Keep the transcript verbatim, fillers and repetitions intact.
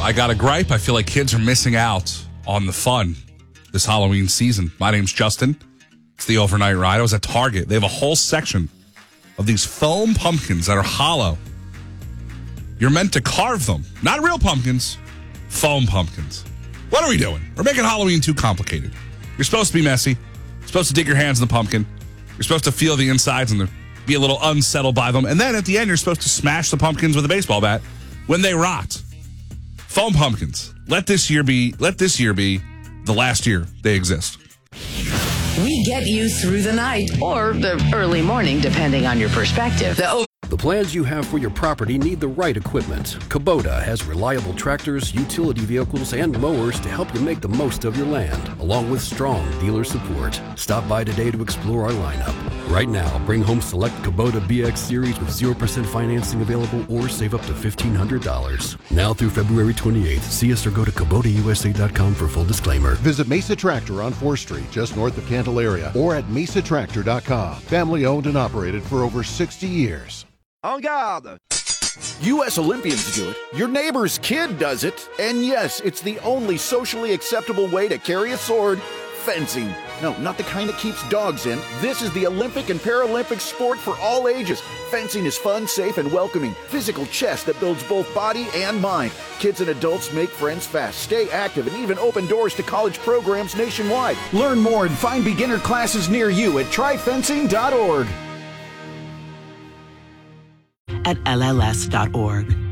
I got a gripe. I feel like kids are missing out on the fun this Halloween season. My name's Justin. It's the Overnight Ride. I was at Target. They have a whole section of these foam pumpkins that are hollow. You're meant to carve them. Not real pumpkins, foam pumpkins. What are we doing? We're making Halloween too complicated. You're supposed to be messy. You're supposed to dig your hands in the pumpkin. You're supposed to feel the insides and be a little unsettled by them. And then at the end, you're supposed to smash the pumpkins with a baseball bat when they rot. Foam pumpkins. Let this year be, let this year be the last year they exist. We get you through the night or the early morning, depending on your perspective. The The plans you have for your property need the right equipment. Kubota has reliable tractors, utility vehicles, and mowers to help you make the most of your land, along with strong dealer support. Stop by today to explore our lineup. Right now, bring home select Kubota B X Series with zero percent financing available or save up to fifteen hundred dollars. Now through February twenty-eighth, see us or go to Kubota U S A dot com for full disclaimer. Visit Mesa Tractor on fourth street, just north of Candelaria, or at mesa tractor dot com. Family owned and operated for over sixty years. En garde! U S Olympians do it. Your neighbor's kid does it. And yes, it's the only socially acceptable way to carry a sword. Fencing. No, not the kind that keeps dogs in. This is the Olympic and Paralympic sport for all ages. Fencing is fun, safe, and welcoming. Physical chess that builds both body and mind. Kids and adults make friends fast, stay active, and even open doors to college programs nationwide. Learn more and find beginner classes near you at try fencing dot org. At L L S dot org,